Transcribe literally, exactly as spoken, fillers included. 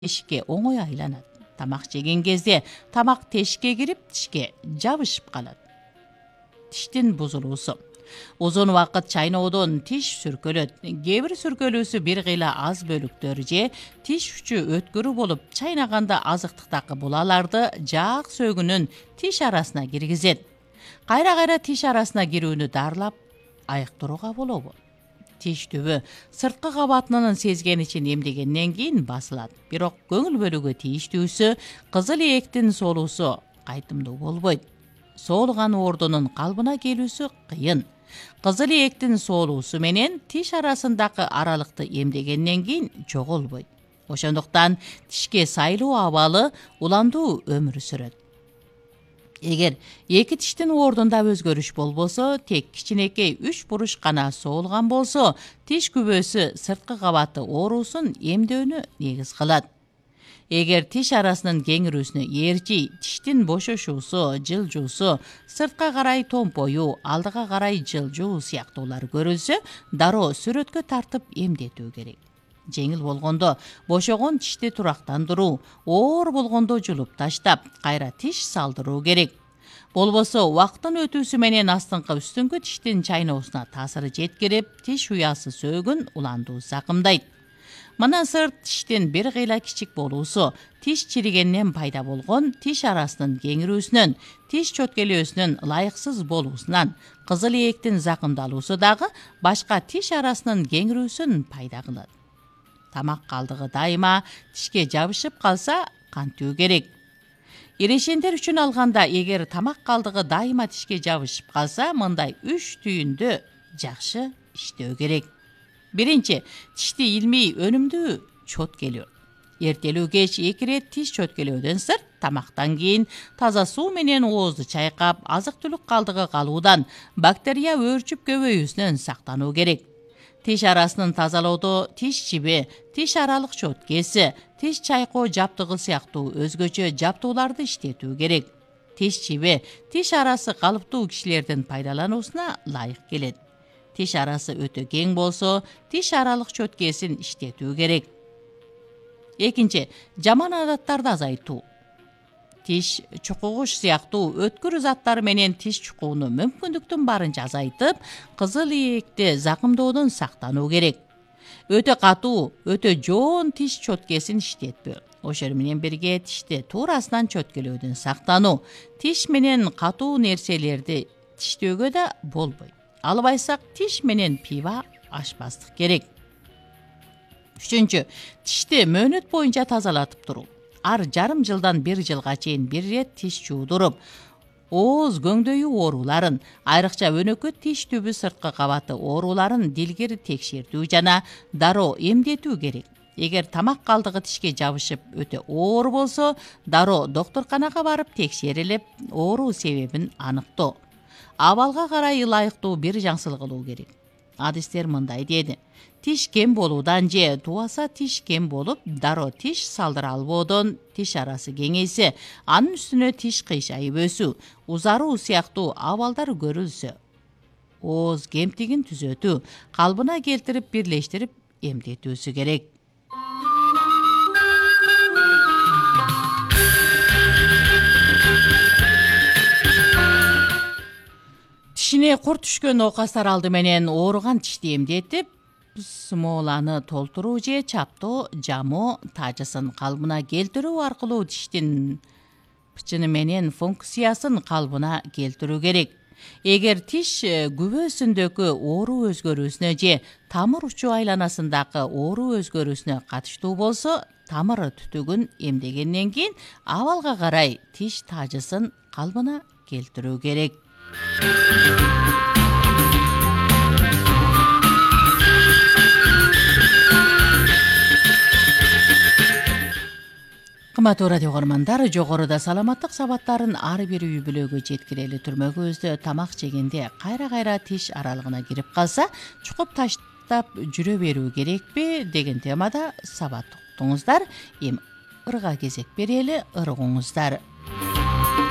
тешикке оңой айланат. Тамак жеген кезде тамак тешикке кирип тишке жабышып калат. Тиштин бузулуусу. Узун убакыт чайноодон тиш сүркөлөт. Кээ бир сүркөлүүсү бир кыйла аз бөлүктөр же тиш учу өткөрүү болуп, чайнаганда азыктыктагы булаларды жаак сөгүнүн тиш арасына киргизет. Кайра-кайра тиш арасына кирүүнү дарылап айыктырууга болобу? Тиш түбү сырткы кабатынын сезгеничин эмдегенден кийин басылат. Бирок көңүл бөлүүгө тийиштүүсү кызыл ийэктин соолуусу кайтымдуу болбойт. Соолган ордунун калбына келүүсү кыйын. Кызыл ийэктин соолуусу менен тиш арасындагы аралыкты эмдегенден кийин жоголбойт. Ошондуктан тишке сайлуу абалы уландуу өмүр сүрөт. Эгер эки тиштин ордунда өзгөрүш болбосо, тек кичинекей үч буруш гана соолган болсо, тиш күбөсү сырткы кабаты оорусун эмдөөнү негиз кылат. Эгер тиш арасынын кеңирүүсүнө ээрчи тиштин бошошуусу, жылжуусу, сыртка карай томпоюу, алдыга карай жылжуу сыяктуулар көрүлсө, дароо сүрөткө тартып эмдетүү керек. Жеңил болгондо бошогон тишти турактандыруу, оор болгондо жулуп таштап, кайра тиш салдыруу керек. Болбосо убакыттын өтүүсү менен астыңкы үстүңкү тиштин чайноосуна таасыры жеткирип, тиш уясы сөөгүн уландуу закымдайт. Мына сырт тиштин бир кыйла кичик болуусу тиш чиригенден пайда болгон тиш арасынын кеңирүүсүнөн, тиш чөткөлөөсүнүн ылайыксыз болуусунан, кызыл ийэктин закымдалуусу дагы башка тиш арасынын кеңирүүсүн пайда кылат. Тамак калдыгы дайыма тишке жабышып калса кантуу керек? Ирешендер үчүн алганда, эгер тамак калдыгы дайыма тишке жабышып калса, мындай үч түйүндө жакшы иштөө керек. Биринчи, тишти илмий өнүмдүү чөткөлөө. Эртелүү кеч эки ирет тиш чөткөлөөдөн сырт, тамактан кийин таза суу менен оозду чайкап, азык-түлүк калдыгы калуудан, бактерия өөрчүп көбөйүүсүнөн сактануу керек. Тиш арасын тазалоодо тиш чиби, тиш аралык чөткөсү, тиш чайкоо жаптыгы сыяктуу өзгөчө жаптууларды иштетүү керек. Тиш чиби тиш арасы калыптуу кишилердин пайдалануусуна ылайык келет. Тиш арасы өтө кең болсо, тиш аралык чөткөсүн иштетүү керек. Экинчи, жаман адаттарды азайтуу. Тиш чукугуш сыяктуу өткүр заттар менен тиш чукууну мүмкүндүктүн барынча азайтып, кызыл ийэкти закымдоодон сактануу керек. Өтө катуу, өтө жоон тиш чөткөсүн иштетпөө. Ошол менен бирге тишти туурасынан чөткөлөөдөн сактануу. Тиш менен катуу нерселерди тиштөөгө да болбойт. Албайсак тиш менен пиво ашпастык керек. Үчүнчү, тишти мөөнөт боюнча тазалатып туруу. Ар жарым жылдан бир жылга чейин бир рет тиш жуудуруп, ооз көңдөйүү ооруларын, айрыкча өнөкөт тиш түбү сырткы кабаты ооруларын дилгир текшертүү жана дароо эмдетүү керек. Эгер тамак калдыгы тишке жабышып өтө оор болсо, дароо доктурканага барып текшерилип, ооруу себебин аныктоо. Абалга карай ылайыктуу бир жаңсыл кылуу керек. Адистер мындай деди: тиш кем болуудан же тубаса тиш кем болуп, дароо тиш салдыра албоодон тиш арасы кеңейсе, анын үстүнө тиш кыйшайып өсүү, узаруу сыяктуу абалдар көрүлсө, ооз кемтигин түзөтүү, калбына келтирип бирлештирип эмдетүүсү керек. Тишине курт түшкөн оокастар алды менен ооруган тишти эмдетип, смоланы толтуруу же чаптоо, жамоо тажысын калбына келтирүү аркылуу тиштин бычыны менен функциясын калбына келтирүү керек. Эгер тиш күбөсүндөгү оору өзгөрүүсүнө же тамыр учу айланасындагы оору өзгөрүүсүнө катыштуу болсо, тамыр түтүгүн эмдегенден кийин абалга карай тиш тажысын калбына келтирүү керек. Кымбаттуу радио көрөрмандар, жогоруда саламаттык сабаттарын ар бир үй бүлөгө жеткирели түрмөгүбүздө тамак жегенде кайра-кайра тиш аралыгына кирип калса, чукуп таштап жүрө берүү керекпи деген темада сабат уктуңуздар. Эми ырга кезек берели, ыргыңыздар.